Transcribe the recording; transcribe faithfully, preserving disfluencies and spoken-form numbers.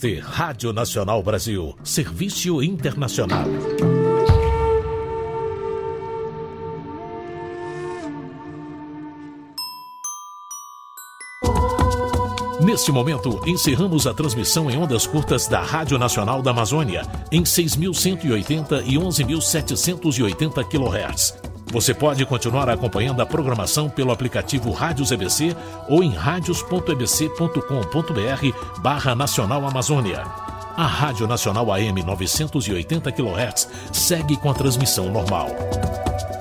T, Rádio Nacional Brasil, Serviço Internacional. Neste momento, encerramos a transmissão em ondas curtas da Rádio Nacional da Amazônia, em seis mil cento e oitenta e onze mil setecentos e oitenta quilohertz. Você pode continuar acompanhando a programação pelo aplicativo Rádios E B C ou em radios ponto e b c ponto com ponto b r barra Nacional Amazônia. A Rádio Nacional A M novecentos e oitenta quilohertz segue com a transmissão normal.